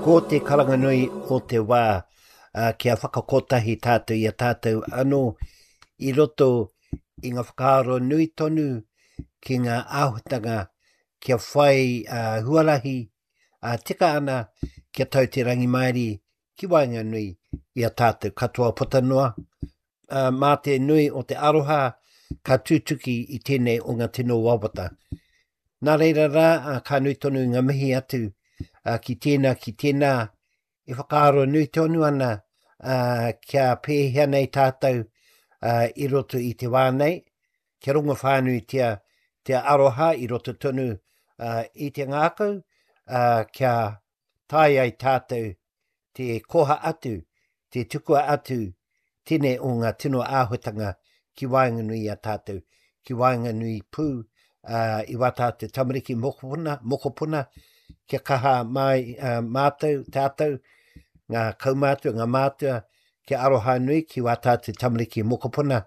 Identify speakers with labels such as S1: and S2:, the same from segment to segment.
S1: Ko te karanganui o te wā, kia whakakotahi tātou i a tātou anō i roto i ngā whakaaro nui tonu ki ngā āhutanga kia whai huarahi tika ana kia tau te rangi mairi ki wainga nui i a tātou katoa potanoa. Mā te nui o te aroha ka tūtuki i tēnei o ngā tino wawata. Nā reira rā, ka nui tonu ngā mihi atu ki tēnā, i whakaaro nui tonu ana kia pēhea nei tātou i roto i te wānei, kia runga whānui te aroha i roto tonu i te ngākau, kia tai ai tātou te koha atu, te tukua atu, tēnei o ngā tino āhutanga ki wainga nui a tātou, ki wainga nui pū i wā tātou tamariki mokopuna, kia kaha mai mātou, tātou, ngā kaumātua, ngā mātua, kia aroha nui ki wā tātou tamariki mokopuna,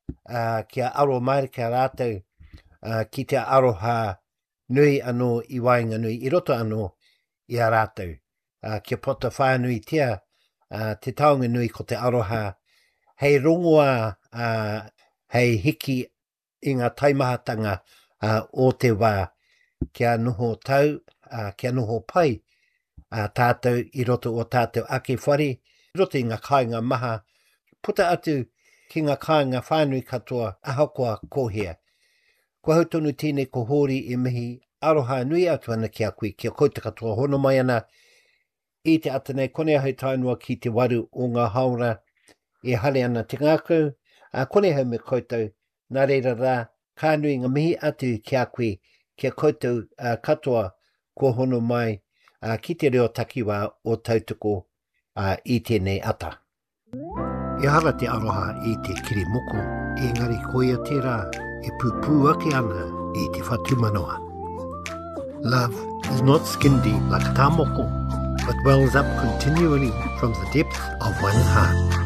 S1: kia aro mai kia rātou, ki te aroha nui anō i wainga nui, i roto anō i a rātou. Kia pota whānui tia, te taonga nui ko te aroha, hei rongoa, hei hiki i ngā taimahatanga o te wā, kia noho tau, kia noho pai, tātou i roto o tātou ake whare, i roto i ngā kāinga maha, puta atu ki ngā kāinga whānui katoa ahakoa kohea. Kua hautonu tēnei ko hori e mihi aroha nui atu ana ki a koe, kia kouta katoa hono mai ana, i te atanei kone ahau tainua ki te waru o ngā haora, e hale ana te ngākau, kone hau me koutou, nā reira rā, ka nui ngā mihi atu ki a koe, kia koutou katoa ko hono mai, ki te reo takiwā o tautoko i tēnei ata. E hara te aroha i te kiri moko, engari koia tērā, e pūpū ake ana i te whatumanoa. Love is not skin deep like tā moko, but wells up continually from the depths of one's heart.